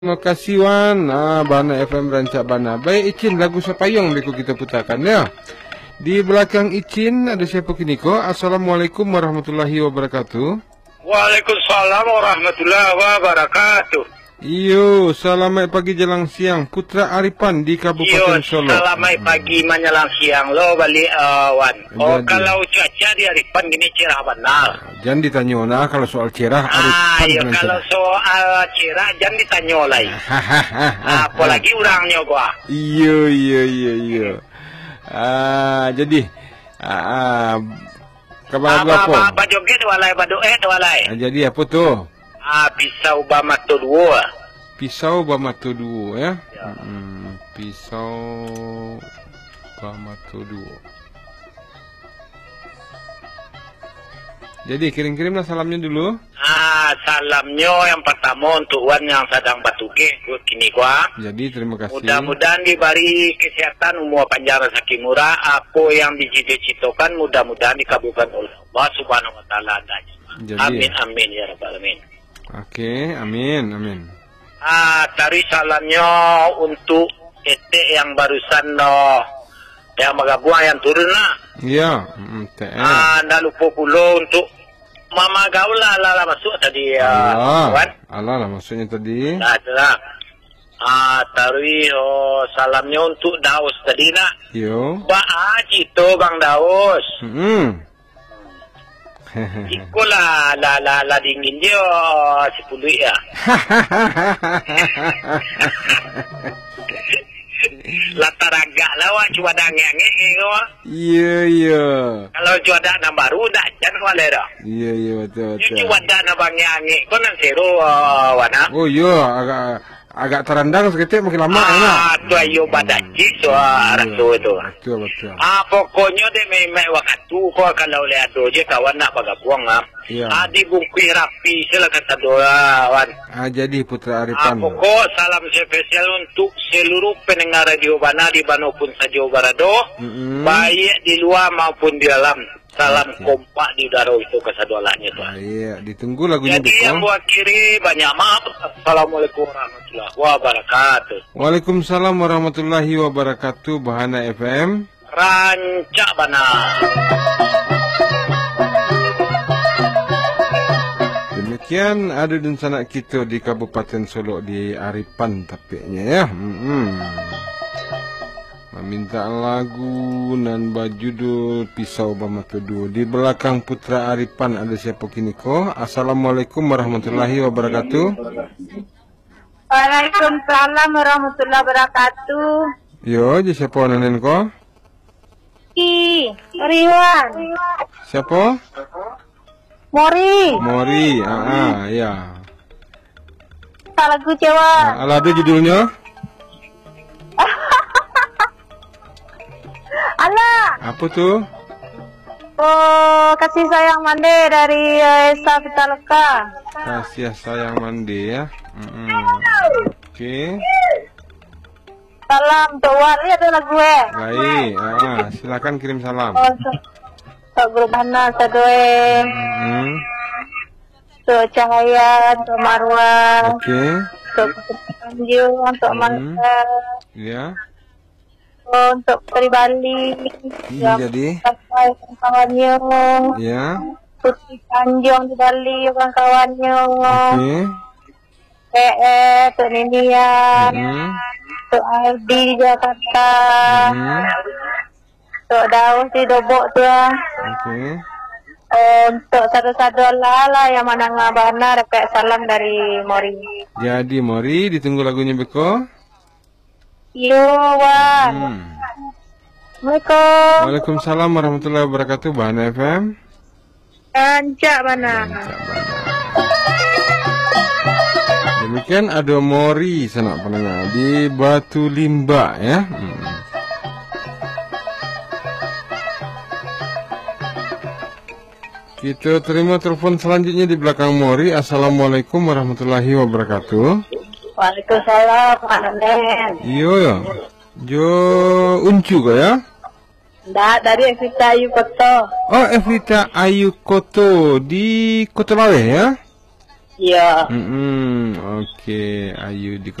Terima kasih Wan. Bana FM Rancak Bana. Baik Icin, lagu Sapayong berikut kita putarkan ya. Di belakang Icin ada siapa kini ko? Assalamualaikum warahmatullahi wabarakatuh. Waalaikumsalam warahmatullahi wabarakatuh. Iyo, selamat pagi jelang siang. Putra Aripan di Kabupaten Solo. Selamat pagi menjelang siang lo balik Wan. Jadi. Kalau cuaca di Aripan gini cerah benar. Jangan ditanya nah kalau soal cerah Aripan. Iya kalau soal cerah jangan ditanya lagi. Apalagi orangnya gua. Iyo. Jadi kabar apa? Bajoget walai badoet walai. Jadi apa tuh? Pisau bamato dua. Pisau bamato dua ya. Pisau bamato dua. Jadi kirim-kirimlah salamnya dulu. Salamnya yang pertama untuk Wan yang sedang batuke kini gua. Jadi terima kasih. Mudah-mudahan diberi kesehatan, umur panjang, rezeki murah. Apa yang dicita-citakan mudah-mudahan dikabulkan oleh Allah Subhanahu Wa Taala adanya. Amin ya rabbal alamin. Oke, amin. Tari salamnya untuk Ete yang barusan yang magabuang yang turun lah. Iya, Anda lupa pula untuk Mama Gaula lah masuk tadi. Allah lah maksudnya tadi. Lah. Tari salamnya untuk Daus tadi nak. Yo. Cito Bang Daus. Ikulah la dingin dia 10 ya. Latar agak lawa cuaca angin wah. Iya. Kalau cuaca na baru dak jan wale dah. Iya betul. Cuaca na angin kau nang seru wana. Oh iya agak terendang seketik makin lama enak. Tu ayo badak cik suara tu itu. Betul. Pokoknya dia memang waktu kau kalau lihat tu je kawan nak bagabuang Iya. Di bungkui rapi sila kata doa wan. Jadi Putra Aripan. Pokok salam spesial untuk seluruh pendengar Radio Bana di manapun saja berada, baik di luar maupun di dalam. Salam kompak di udara itu kesadolanya tuan. Iya, ditunggu lagunya. Jadi yang buat kiri banyak maaf. Assalamualaikum warahmatullahi wabarakatuh. Waalaikumsalam warahmatullahi wabarakatuh. Bahana FM Rancak Bana. Demikian ada dan sanak kita di Kabupaten Solo di Aripan tapiknya ya. Meminta lagu nan berjudul Pisau Bamato Dua. Di belakang Putra Aripan ada siapa kini ko? Assalamualaikum warahmatullahi wabarakatuh. Waalaikumsalam warahmatullahi wabarakatuh. Yo, jadi siapa nanen ko? Riwan. Siapa? Mori. Ya. Lagu Jawa. Ada judulnya? Allah. Apa tuh? Kasih sayang mande dari Esa Pitaloka. Kasih sayang mandi ya. Oke. Salam untuk Wali ada lagu Baik. Silakan kirim salam. Untuk grup Bana Sadoe. Untuk Cahaya, untuk Marwan. Oke. Untuk Tanjung, untuk Malka. Ya. Untuk Putri Bali. Jadi. Kawan-kawannya. Ya. Putri Tanjung di Bali, kawan-kawannya. Oke. Untuk Ninia. Untuk Aldi di Jakarta. Untuk Daus di Dobok tu. Oke. Untuk satu-satu lah yang mana ngabana repek salam dari Mori. Jadi Mori ditunggu lagunya beko. Yo Wan. Assalamualaikum. Waalaikumsalam warahmatullahi wabarakatuh. Bahana FM Rancak Bana. Demikian ada Mori sanak pendengar di Batu Limba ya. Kita terima telepon selanjutnya di belakang Mori. Assalamualaikum warahmatullahi wabarakatuh. Waalaikumsalam Pak Nen. Iyo ya. Jo uncu ka ya? Nggak, dari Evita Ayu Koto. Oh, Evita Ayu Koto di Kota Lawe ya? Iya. Oke, Ayu di